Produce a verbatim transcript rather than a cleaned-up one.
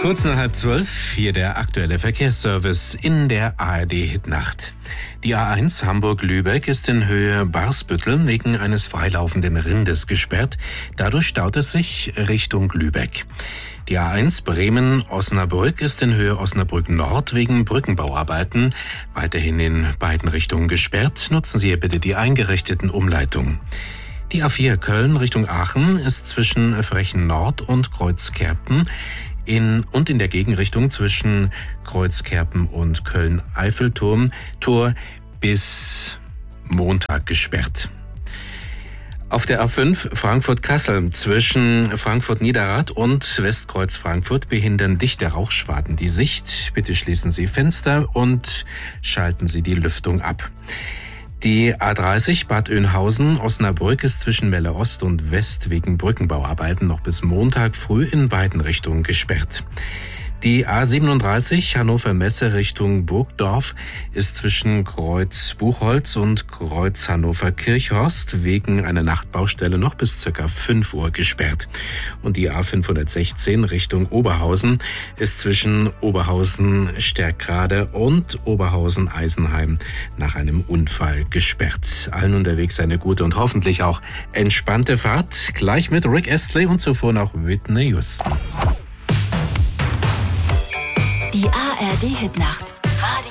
Kurz nach halb zwölf, hier der aktuelle Verkehrsservice in der A R D-Hitnacht. Die A eins Hamburg-Lübeck ist in Höhe Barsbüttel wegen eines freilaufenden Rindes gesperrt. Dadurch staut es sich Richtung Lübeck. Die A eins Bremen-Osnabrück ist in Höhe Osnabrück-Nord wegen Brückenbauarbeiten weiterhin in beiden Richtungen gesperrt. Nutzen Sie hier bitte die eingerichteten Umleitungen. Die A vier Köln Richtung Aachen ist zwischen Frechen Nord und Kreuzkerpen in und in der Gegenrichtung zwischen Kreuzkerpen und Köln-Eiffelturm Tor bis Montag gesperrt. Auf der A fünf Frankfurt-Kassel zwischen Frankfurt-Niederrad und Westkreuz Frankfurt behindern dichte Rauchschwaden die Sicht. Bitte schließen Sie Fenster und schalten Sie die Lüftung ab. Die A dreißig Bad Oeynhausen-Osnabrück ist zwischen Melle Ost und West wegen Brückenbauarbeiten noch bis Montag früh in beiden Richtungen gesperrt. Die A siebenunddreißig Hannover-Messe Richtung Burgdorf ist zwischen Kreuz Buchholz und Kreuz Hannover-Kirchhorst wegen einer Nachtbaustelle noch bis circa fünf Uhr gesperrt. Und die A fünfhundertsechzehn Richtung Oberhausen ist zwischen Oberhausen-Stärkrade und Oberhausen-Eisenheim nach einem Unfall gesperrt. Allen unterwegs eine gute und hoffentlich auch entspannte Fahrt. Gleich mit Rick Astley und zuvor noch Whitney Houston. Die A R D-Hitnacht.